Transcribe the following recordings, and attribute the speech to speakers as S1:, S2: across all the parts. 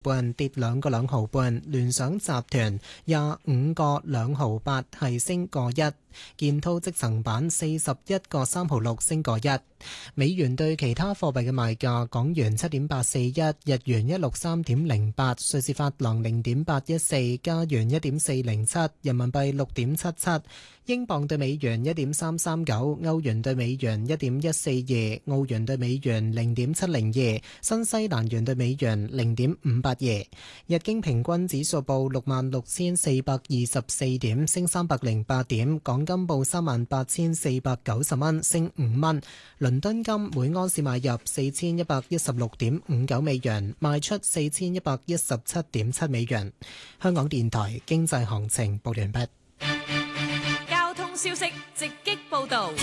S1: 半跌2個2毫半，聯想集團25個2毫8係升個1，建滔積層板41個3毫6升個1。美元對其他貨幣嘅賣價：港元7.841，日元163.08，瑞士法郎0.814，加元1.407，人民幣6.77，英鎊對美元1.339，歐元對美元1.142，澳元對美元0.702，新西蘭元對美元0.582。日經平均指數報66,424點，升308點。港金報38,490蚊，升5蚊。倫敦金每盎司買入4116.59美元，賣出4117.7美元。香港電台經濟行情報完畢。
S2: 交通消息直擊報道。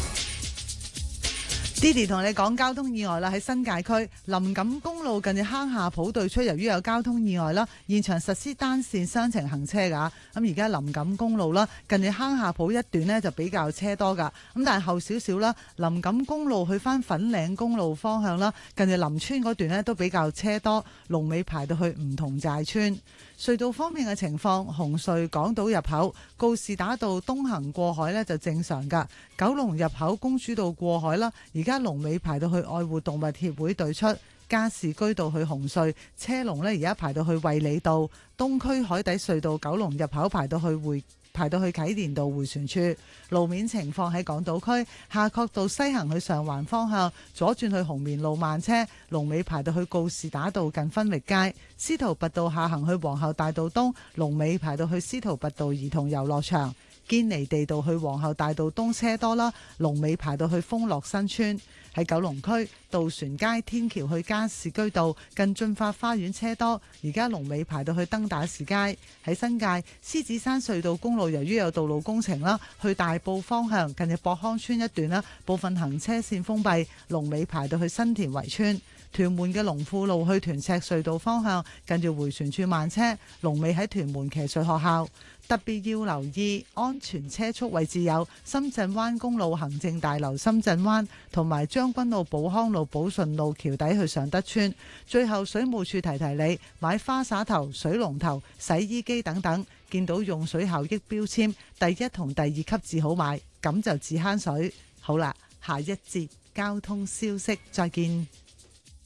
S3: Didi 同你講交通意外啦，喺新界區林錦公路近住坑下埔對出，由於有交通意外啦，現場實施單線雙程行車噶。咁而家林錦公路啦，近住坑下埔一段呢就比較車多噶。咁但係後少少啦，林錦公路去翻粉嶺公路方向啦，近住林村嗰段呢都比較車多，龍尾排到去梧桐寨村。隧道方面嘅情況，紅隧港島入口告士打道東行過海呢就正常噶，九龍入口公主道過海啦，而家龍尾排到去愛護動物協會對出，加士居道去紅隧車龍呢而家排到去衛理道，東區海底隧道九龍入口排到去啟田道迴旋處。路面情況喺港島區夏慤道西行去上環方向，左轉去紅棉路慢車，龍尾排到去告士打道近分域街。司徒拔道下行去皇后大道東，龍尾排到去司徒拔道兒童遊樂場。堅尼地道去皇后大道東車多啦，龍尾排到去豐樂新村。喺九龍區渡船街天橋去加士居道近駿發花園車多，而家龍尾排到去登打士街。喺新界獅子山隧道公路，由於有道路工程啦，去大埔方向近住博康村一段啦，部分行車線封閉，龍尾排到去新田圍村。屯門嘅龍富路去屯赤隧道方向，近住迴旋處慢車，龍尾喺屯門騎術學校。特別要留意安全車速位置有深圳灣公路行政大樓深圳灣，同埋將軍澳寶康路寶順路橋底去尚德村。最後水務署提提你，買花灑頭、水龍頭、洗衣機等等，見到用水效益標籤第1同第2級至好買，咁就至慳水。好啦，下一節交通消息再見。